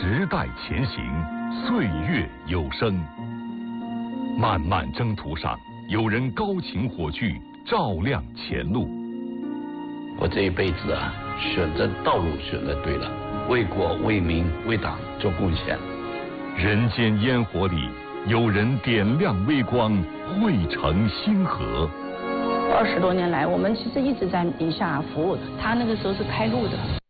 时代前行，岁月有声。漫漫征途上，有人高擎火炬，照亮前路。 我这一辈子啊，选择道路选择对了，为国为民为党做贡献。 人间烟火里，有人点亮微光，汇成星河。 20多年来，我们其实一直在宁夏服务，他那个时候是开路的。